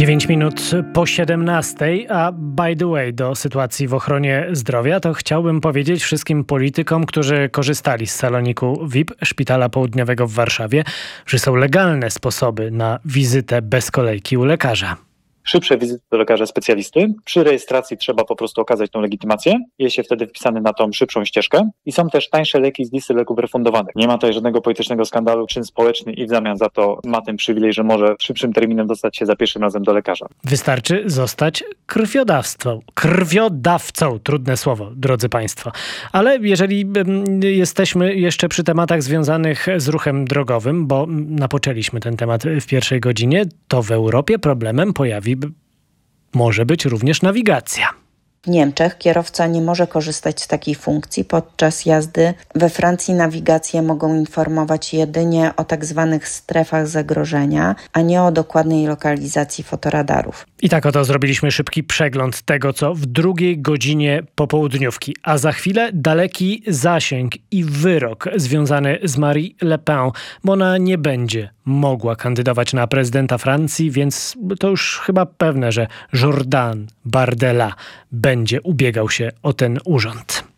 9 minut po 17, a by the way, do sytuacji w ochronie zdrowia, to chciałbym powiedzieć wszystkim politykom, którzy korzystali z saloniku VIP Szpitala Południowego w Warszawie, że są legalne sposoby na wizytę bez kolejki u lekarza. Szybsze wizyty do lekarza specjalisty. Przy rejestracji trzeba po prostu okazać tą legitymację. Jest się wtedy wpisany na tą szybszą ścieżkę. I są też tańsze leki z listy leków refundowanych. Nie ma tutaj żadnego politycznego skandalu, czyn społeczny i w zamian za to ma ten przywilej, że może szybszym terminem dostać się za pierwszym razem do lekarza. Wystarczy zostać krwiodawcą. Trudne słowo, drodzy Państwo. Ale jeżeli jesteśmy jeszcze przy tematach związanych z ruchem drogowym, bo napoczęliśmy ten temat w pierwszej godzinie, to w Europie problemem może być również nawigacja. W Niemczech kierowca nie może korzystać z takiej funkcji podczas jazdy. We Francji nawigacje mogą informować jedynie o tak zwanych strefach zagrożenia, a nie o dokładnej lokalizacji fotoradarów. I tak oto zrobiliśmy szybki przegląd tego, co w drugiej godzinie popołudniówki. A za chwilę daleki zasięg i wyrok związany z Marine Le Pen, bo ona nie będzie mogła kandydować na prezydenta Francji, więc to już chyba pewne, że Jordan Bardella będzie ubiegał się o ten urząd.